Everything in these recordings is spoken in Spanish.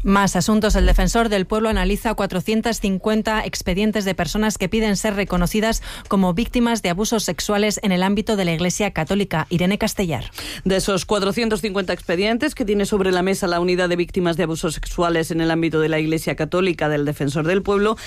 Más asuntos. El Defensor del Pueblo analiza 450 expedientes de personas que piden ser reconocidas como víctimas de abusos sexuales en el ámbito de la Iglesia Católica. Irene Castellar. De esos 450 expedientes que tiene sobre la mesa la Unidad de Víctimas de Abusos Sexuales en el ámbito de la Iglesia Católica del Defensor del Pueblo,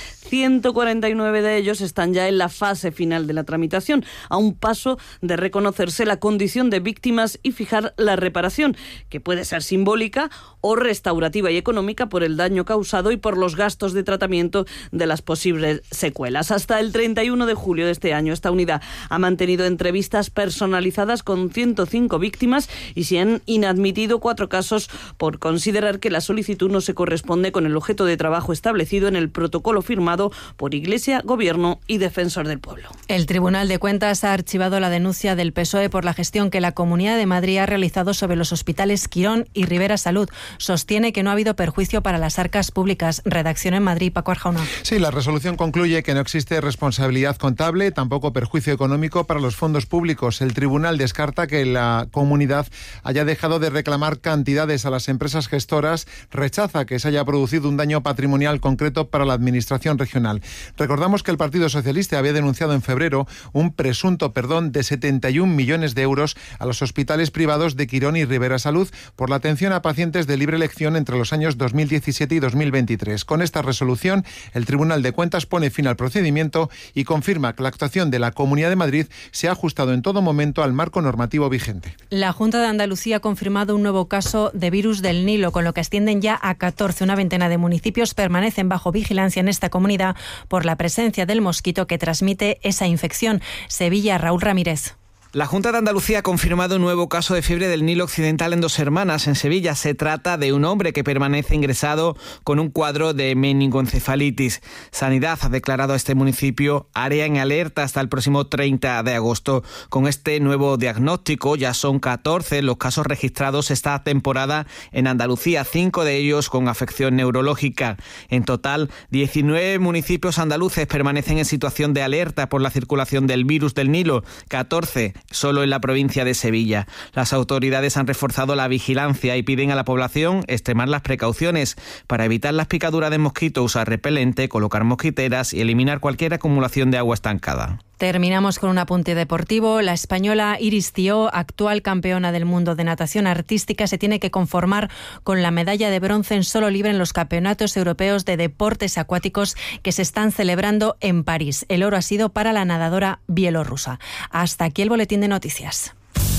149 de ellos están ya en la fase final de la tramitación, a un paso de reconocerse la condición de víctimas y fijar la reparación, que puede ser simbólica o restaurativa y económica por el daño causado y por los gastos de tratamiento de las posibles secuelas. Hasta el 31 de julio de este año, esta unidad ha mantenido entrevistas personalizadas con 105 víctimas y se han inadmitido 4 casos por considerar que la solicitud no se corresponde con el objeto de trabajo establecido en el protocolo firmado por Iglesia, Gobierno y Defensor del Pueblo. El Tribunal de Cuentas ha archivado la denuncia del PSOE por la gestión que la Comunidad de Madrid ha realizado sobre los hospitales Quirón y Rivera Salud. Sostiene que no ha habido perjuicio para las arcas públicas. Redacción en Madrid, Paco Arjona. Sí, la resolución concluye que no existe responsabilidad contable, tampoco perjuicio económico para los fondos públicos. El tribunal descarta que la comunidad haya dejado de reclamar cantidades a las empresas gestoras, rechaza que se haya producido un daño patrimonial concreto para la administración regional. Recordamos que el Partido Socialista había denunciado en febrero un presunto perdón de 71 millones de euros a los hospitales privados de Quirón y Rivera Salud por la atención a pacientes de libre elección entre los años 2017 y 2023. Con esta resolución, el Tribunal de Cuentas pone fin al procedimiento y confirma que la actuación de la Comunidad de Madrid se ha ajustado en todo momento al marco normativo vigente. La Junta de Andalucía ha confirmado un nuevo caso de virus del Nilo, con lo que ascienden ya a 14. Una veintena de municipios permanecen bajo vigilancia en esta comunidad por la presencia del mosquito que transmite esa infección. Sevilla, Raúl Ramírez. La Junta de Andalucía ha confirmado un nuevo caso de fiebre del Nilo occidental en Dos Hermanas, en Sevilla. Se trata de un hombre que permanece ingresado con un cuadro de meningoencefalitis. Sanidad ha declarado a este municipio área en alerta hasta el próximo 30 de agosto. Con este nuevo diagnóstico ya son 14 los casos registrados esta temporada en Andalucía, 5 de ellos con afección neurológica. En total, 19 municipios andaluces permanecen en situación de alerta por la circulación del virus del Nilo, 14 solo en la provincia de Sevilla. Las autoridades han reforzado la vigilancia y piden a la población extremar las precauciones para evitar las picaduras de mosquito, usar repelente, colocar mosquiteras y eliminar cualquier acumulación de agua estancada. Terminamos con un apunte deportivo. La española Iris Thió, actual campeona del mundo de natación artística, se tiene que conformar con la medalla de bronce en solo libre en los campeonatos europeos de deportes acuáticos que se están celebrando en París. El oro ha sido para la nadadora bielorrusa. Hasta aquí el boletín de noticias.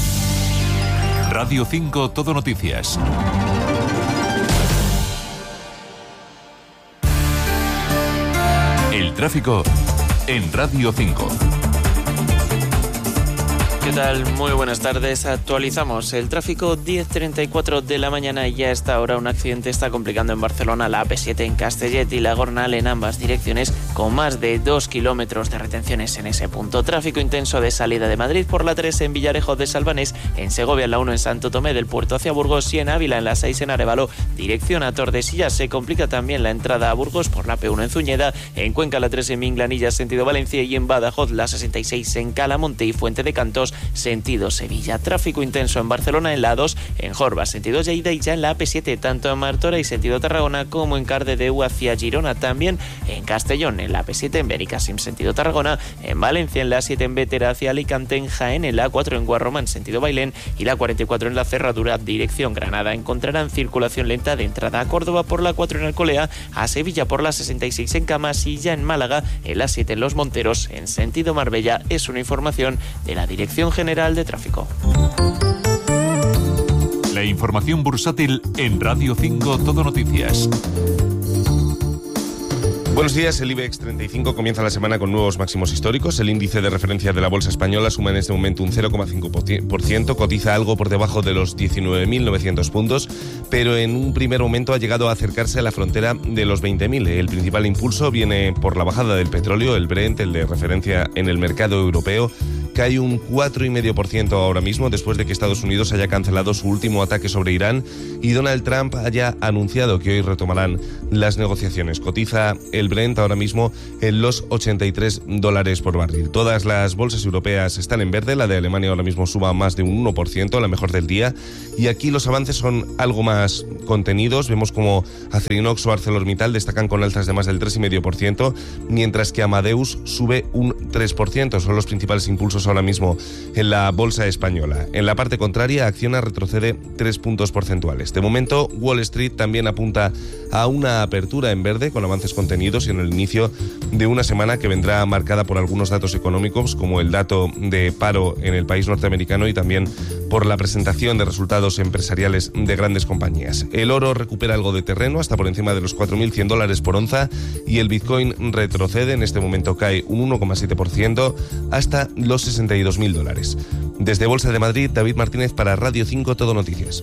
Radio 5 Todo Noticias. El tráfico en Radio 5. ¿Qué tal? Muy buenas tardes. Actualizamos el tráfico, 10:34 de la mañana y ya a esta hora un accidente está complicando en Barcelona la AP7 en Castellet y la Gornal en ambas direcciones, con más de 2 kilómetros de retenciones en ese punto. Tráfico intenso de salida de Madrid por la 3 en Villarejo de Salvanés, en Segovia en la 1 en Santo Tomé del Puerto hacia Burgos y en Ávila en la 6 en Arévalo, dirección a Tordesillas. Se complica también la entrada a Burgos por la P1 en Zuñeda, en Cuenca la 3 en Minglanilla sentido Valencia y en Badajoz la 66 en Calamonte y Fuente de Cantos sentido Sevilla. Tráfico intenso en Barcelona en la 2, en Jorba sentido Lleida y ya en la AP7 tanto en Martora y sentido Tarragona como en Cardedeu hacia Girona, también en Castellón en la AP7 en Benicàssim sentido Tarragona, en Valencia en la 7 en Bétera hacia Alicante, en Jaén en la 4 en Guarromán sentido Bailén y la 44 en la Cerradura dirección Granada. Encontrarán circulación lenta de entrada a Córdoba por la 4 en Alcolea, a Sevilla por la 66 en Camas y ya en Málaga en la 7 en Los Monteros en sentido Marbella. Es una información de la Dirección General de Tráfico. La información bursátil en Radio 5 Todo Noticias. Buenos días, el IBEX 35 comienza la semana con nuevos máximos históricos. El índice de referencia de la bolsa española suma en este momento un 0,5%, cotiza algo por debajo de los 19.900 puntos, pero en un primer momento ha llegado a acercarse a la frontera de los 20.000. El principal impulso viene por la bajada del petróleo, el Brent, el de referencia en el mercado europeo, cae un 4,5% ahora mismo después de que Estados Unidos haya cancelado su último ataque sobre Irán y Donald Trump haya anunciado que hoy retomarán las negociaciones. Cotiza el Brent ahora mismo en los $83 por barril. Todas las bolsas europeas están en verde, la de Alemania ahora mismo suba más de un 1%, la mejor del día, y aquí los avances son algo más contenidos. Vemos como Acerinox o ArcelorMittal destacan con alzas de más del 3,5%, mientras que Amadeus sube un 3%. Son los principales impulsos ahora mismo en la bolsa española. En la parte contraria, Acciona retrocede 3 puntos porcentuales. De momento, Wall Street también apunta a una apertura en verde con avances contenidos y en el inicio de una semana que vendrá marcada por algunos datos económicos, como el dato de paro en el país norteamericano y también por la presentación de resultados empresariales de grandes compañías. El oro recupera algo de terreno hasta por encima de los $4.100 por onza y el Bitcoin retrocede, en este momento cae un 1,7% hasta los $62.000. Desde Bolsa de Madrid, David Martínez para Radio 5 Todo Noticias.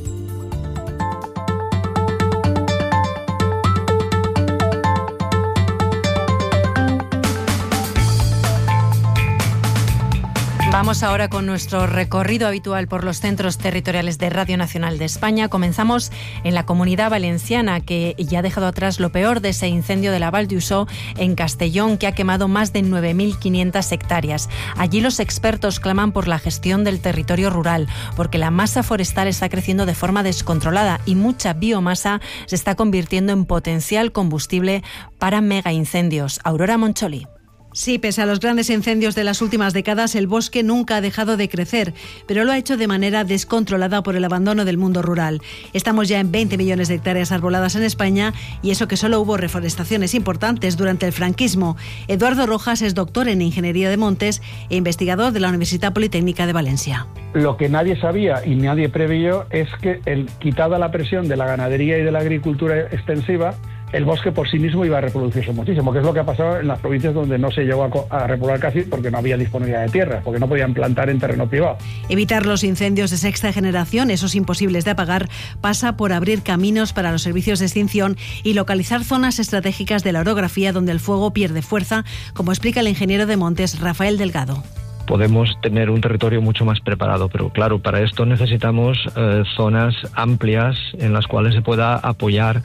Vamos ahora con nuestro recorrido habitual por los centros territoriales de Radio Nacional de España. Comenzamos en la Comunidad Valenciana, que ya ha dejado atrás lo peor de ese incendio de la Val d'Usó en Castellón, que ha quemado más de 9.500 hectáreas. Allí los expertos claman por la gestión del territorio rural, porque la masa forestal está creciendo de forma descontrolada y mucha biomasa se está convirtiendo en potencial combustible para megaincendios. Aurora Moncholi. Sí, pese a los grandes incendios de las últimas décadas, el bosque nunca ha dejado de crecer, pero lo ha hecho de manera descontrolada por el abandono del mundo rural. Estamos ya en 20 millones de hectáreas arboladas en España, y eso que solo hubo reforestaciones importantes durante el franquismo. Eduardo Rojas es doctor en Ingeniería de Montes e investigador de la Universidad Politécnica de Valencia. Lo que nadie sabía y nadie previó es que, quitada la presión de la ganadería y de la agricultura extensiva, el bosque por sí mismo iba a reproducirse muchísimo, que es lo que ha pasado en las provincias donde no se llegó a repoblar casi porque no había disponibilidad de tierra, porque no podían plantar en terreno privado. Evitar los incendios de sexta generación, esos imposibles de apagar, pasa por abrir caminos para los servicios de extinción y localizar zonas estratégicas de la orografía donde el fuego pierde fuerza, como explica el ingeniero de Montes, Rafael Delgado. Podemos tener un territorio mucho más preparado, pero claro, para esto necesitamos zonas amplias en las cuales se pueda apoyar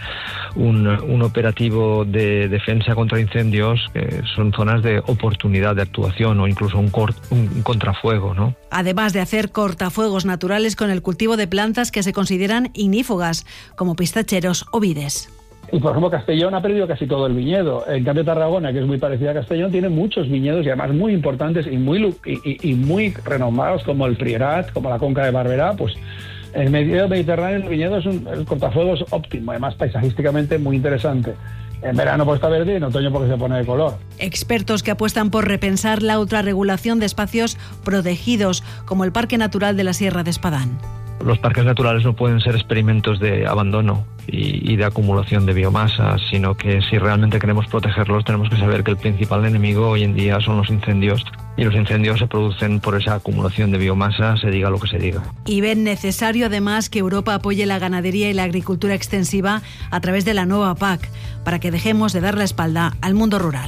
un operativo de defensa contra incendios, que son zonas de oportunidad de actuación o incluso un contrafuego, ¿no? Además de hacer cortafuegos naturales con el cultivo de plantas que se consideran ignífugas, como pistacheros o vides. Y, por ejemplo, Castellón ha perdido casi todo el viñedo. En cambio, Tarragona, que es muy parecida a Castellón, tiene muchos viñedos y además muy importantes y muy renombrados, como el Prierat, como la Conca de Barberá. Pues en el medio Mediterráneo el viñedo el cortafuegos es óptimo, además paisajísticamente muy interesante. En verano porque está verde y en otoño porque se pone de color. Expertos que apuestan por repensar la ultrarregulación de espacios protegidos, como el Parque Natural de la Sierra de Espadán. Los parques naturales no pueden ser experimentos de abandono y de acumulación de biomasa, sino que si realmente queremos protegerlos tenemos que saber que el principal enemigo hoy en día son los incendios, y los incendios se producen por esa acumulación de biomasa, se diga lo que se diga. Y ven necesario además que Europa apoye la ganadería y la agricultura extensiva a través de la nueva PAC, para que dejemos de dar la espalda al mundo rural.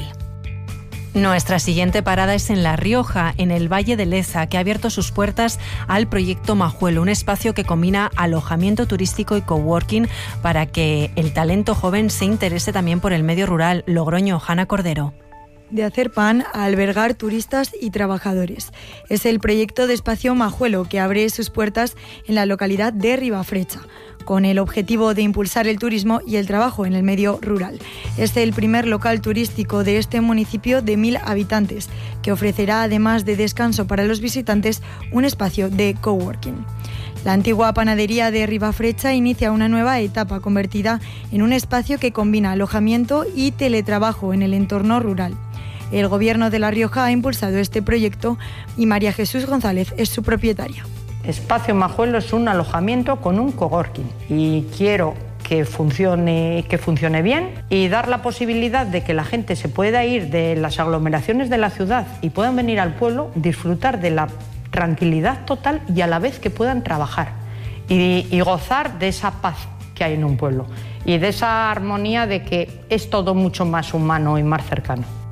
Nuestra siguiente parada es en La Rioja, en el Valle de Leza, que ha abierto sus puertas al proyecto Majuelo, un espacio que combina alojamiento turístico y coworking para que el talento joven se interese también por el medio rural. Logroño, Hanna Cordero. De hacer pan a albergar turistas y trabajadores. Es el proyecto de Espacio Majuelo, que abre sus puertas en la localidad de Ribafrecha, con el objetivo de impulsar el turismo y el trabajo en el medio rural. Es el primer local turístico de este municipio de 1.000 habitantes, que ofrecerá, además de descanso para los visitantes, un espacio de coworking. La antigua panadería de Ribafrecha inicia una nueva etapa convertida en un espacio que combina alojamiento y teletrabajo en el entorno rural. El Gobierno de La Rioja ha impulsado este proyecto y María Jesús González es su propietaria. Espacio Majuelo es un alojamiento con un coworking y quiero que funcione bien y dar la posibilidad de que la gente se pueda ir de las aglomeraciones de la ciudad y puedan venir al pueblo, disfrutar de la tranquilidad total y a la vez que puedan trabajar y gozar de esa paz que hay en un pueblo y de esa armonía de que es todo mucho más humano y más cercano.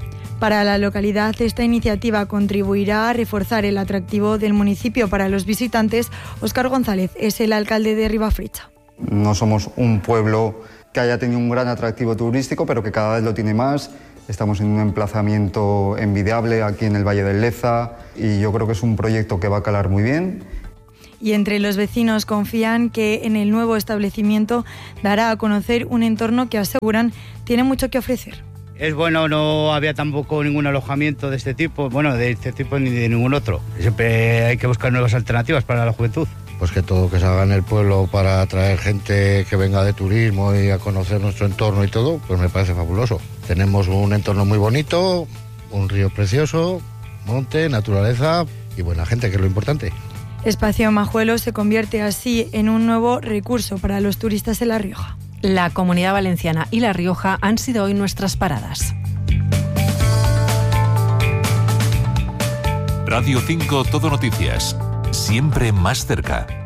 Para la localidad, esta iniciativa contribuirá a reforzar el atractivo del municipio para los visitantes. Óscar González es el alcalde de Ribafrecha. No somos un pueblo que haya tenido un gran atractivo turístico, pero que cada vez lo tiene más. Estamos en un emplazamiento envidiable aquí en el Valle del Leza y yo creo que es un proyecto que va a calar muy bien. Y entre los vecinos confían que en el nuevo establecimiento dará a conocer un entorno que aseguran tiene mucho que ofrecer. Es bueno, no había tampoco ningún alojamiento de este tipo, ni de ningún otro. Siempre hay que buscar nuevas alternativas para la juventud. Pues que todo que se haga en el pueblo para atraer gente que venga de turismo y a conocer nuestro entorno y todo, pues me parece fabuloso. Tenemos un entorno muy bonito, un río precioso, monte, naturaleza y buena gente, que es lo importante. Espacio Majuelo se convierte así en un nuevo recurso para los turistas en La Rioja. La Comunidad Valenciana y La Rioja han sido hoy nuestras paradas. Radio 5 Todo Noticias. Siempre más cerca.